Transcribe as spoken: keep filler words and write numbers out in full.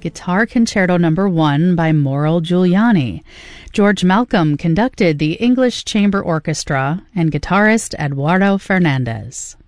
Guitar Concerto Number one by Mauro Giuliani. George Malcolm conducted the English Chamber Orchestra, and guitarist Eduardo Fernandez.